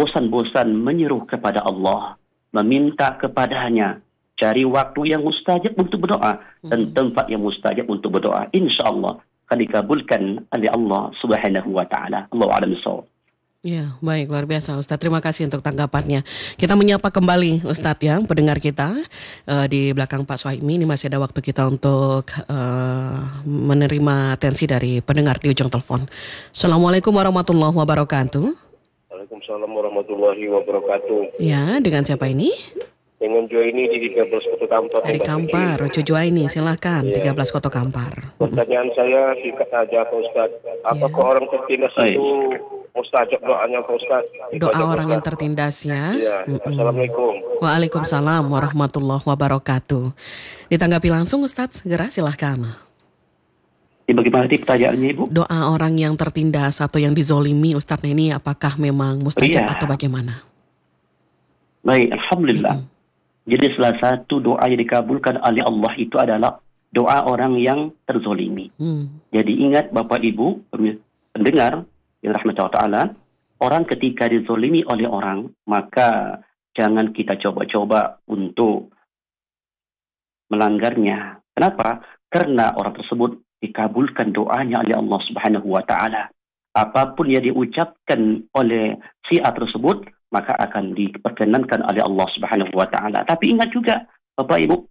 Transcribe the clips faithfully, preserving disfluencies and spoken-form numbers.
bosan-bosan menyeru kepada Allah, meminta kepadanya, cari waktu yang mustajab untuk berdoa dan tempat yang mustajab untuk berdoa. InsyaAllah akan dikabulkan oleh Allah Subhanahu wa taala. Allahu a'lam bissawab. Ya, baik, luar biasa Ustaz. Terima kasih untuk tanggapannya. Kita menyapa kembali Ustaz ya, pendengar kita uh, di belakang Pak Suhaimi. Ini masih ada waktu kita untuk uh, menerima atensi dari pendengar di ujung telepon. Assalamualaikum warahmatullahi wabarakatuh. Waalaikumsalam warahmatullahi wabarakatuh. Ya, dengan siapa ini? Dengan Juaini di tiga belas Koto Kampar. Dari Kampar, Cu Juaini, silakan. Ya. tiga belas Koto Kampar. Pertanyaan saya singkat saja Pak Ustaz. Apakah ya. orang tertindas itu mustajab doanya Pak Ustaz? Doa Ustaz, orang Ustaz. yang tertindas ya. Ya. Assalamualaikum. Waalaikumsalam warahmatullahi wabarakatuh. Ditanggapi langsung Ustaz, segera silahkan. Bagaimana tadi pertanyaannya Ibu? Doa orang yang tertindas atau yang dizolimi Ustaz ini apakah memang mustajab ya. atau bagaimana? Baik, Alhamdulillah. Mm-hmm. Jadi salah satu doa yang dikabulkan oleh Allah itu adalah doa orang yang terzolimi. Hmm. Jadi ingat Bapak Ibu pendengar yang rahmat Allah Ta'ala, orang ketika dizolimi oleh orang, maka jangan kita coba-coba untuk melanggarnya. Kenapa? Karena orang tersebut dikabulkan doanya oleh Allah Subhanahu wa taala. Apapun yang diucapkan oleh si A tersebut maka akan diperkenankan oleh Allah Subhanahu wa taala. Tapi ingat juga Bapak Ibu,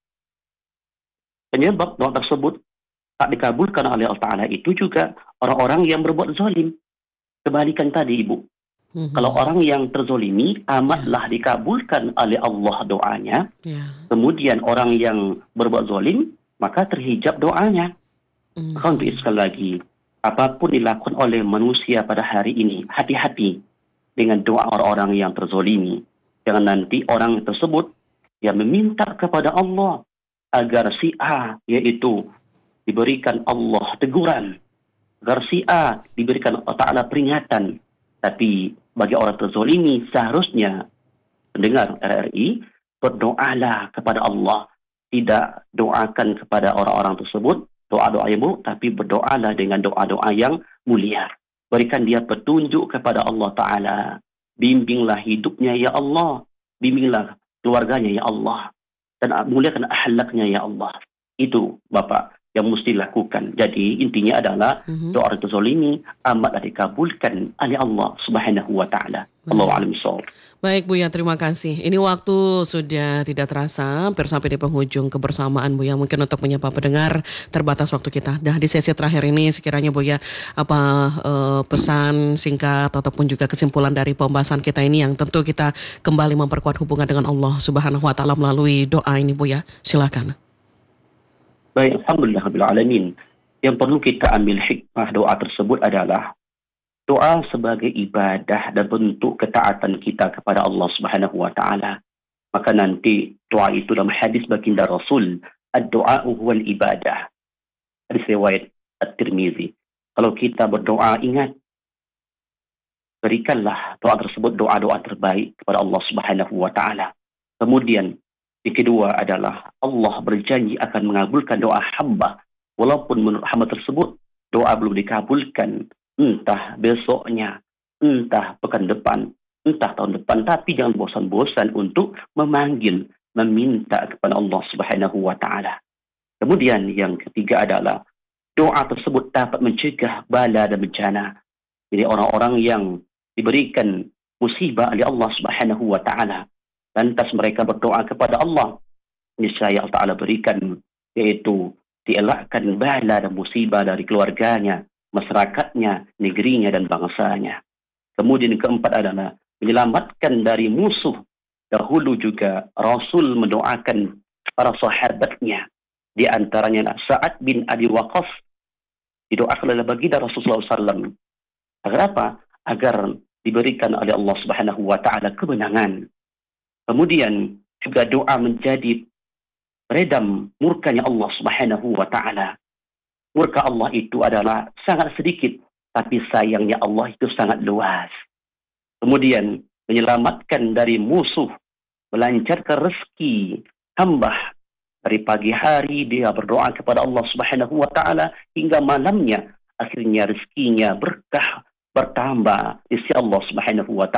penyebab doa tersebut tak dikabulkan oleh Allah Taala itu juga orang-orang yang berbuat zalim. Kebalikan tadi Ibu. Mm-hmm. Kalau orang yang terzolimi amatlah yeah. dikabulkan oleh Allah doanya. Yeah. Kemudian orang yang berbuat zalim maka terhijab doanya. Mm-hmm. Maka untuk sekali lagi, apapun dilakukan oleh manusia pada hari ini, hati-hati dengan doa orang-orang yang terzolimi. Jangan nanti orang tersebut yang meminta kepada Allah agar si A yaitu diberikan Allah teguran, agar si A diberikan Allah Ta'ala peringatan. Tapi bagi orang terzolimi seharusnya pendengar R R I berdoalah kepada Allah. Tidak doakan kepada orang-orang tersebut doa-doa yang buruk, tapi berdoalah dengan doa-doa yang mulia. Berikan dia petunjuk kepada Allah Ta'ala. Bimbinglah hidupnya ya Allah. Bimbinglah keluarganya ya Allah. Dan muliakan akhlaknya ya Allah. Itu Bapak yang mesti lakukan. Jadi intinya adalah mm-hmm. doa orang terzolimi amatlah dikabulkan oleh Allah Subhanahu wa taala. Allahu a'lam bissawab. Baik Buya, terima kasih. Ini waktu sudah tidak terasa, hampir sampai di penghujung kebersamaan Buya. Mungkin untuk menyapa pendengar terbatas waktu kita. Dah di sesi terakhir ini sekiranya Buya apa uh, pesan singkat ataupun juga kesimpulan dari pembahasan kita ini yang tentu kita kembali memperkuat hubungan dengan Allah Subhanahu wa taala melalui doa ini Buya. Silakan. Baik, alhamdulillah rabbil alamin. Yang perlu kita ambil hikmah doa tersebut adalah doa sebagai ibadah dan bentuk ketaatan kita kepada Allah Subhanahu wa taala. Maka nanti doa itu dalam hadis baginda Rasul, ad-du'a huwal ibadah. Hadis riwayat At-Tirmizi. Kalau kita berdoa, ingat berikanlah doa tersebut doa-doa terbaik kepada Allah Subhanahu wa taala. Kemudian yang kedua adalah Allah berjanji akan mengabulkan doa hamba walaupun menurut hamba tersebut doa belum dikabulkan. Entah besoknya, entah pekan depan, entah tahun depan. Tapi jangan bosan-bosan untuk memanggil, meminta kepada Allah Subhanahu wa taala. Kemudian yang ketiga adalah doa tersebut dapat mencegah bala dan bencana. Jadi orang-orang yang diberikan musibah oleh Allah Subhanahu wa taala, lantas mereka berdoa kepada Allah, niscaya Allah Ta'ala berikan, yaitu dielakkan bala dan musibah dari keluarganya, masyarakatnya, negerinya dan bangsanya. Kemudian keempat adalah menyelamatkan dari musuh. Dahulu juga Rasul mendoakan para sahabatnya. Di antaranya Sa'ad bin Abi Waqqas didoakan oleh baginda Rasulullah sallallahu alaihi wasallam. Agar apa? Agar diberikan oleh Allah Subhanahu wa taala kemenangan. Kemudian juga doa menjadi redam murkanya Allah Subhanahu wa taala. Murka Allah itu adalah sangat sedikit, tapi sayangnya Allah itu sangat luas. Kemudian menyelamatkan dari musuh, melancarkan rezeki hamba. Dari pagi hari dia berdoa kepada Allah Subhanahu wa taala hingga malamnya, akhirnya rezekinya berkah bertambah di sisi Allah Subhanahu wa taala.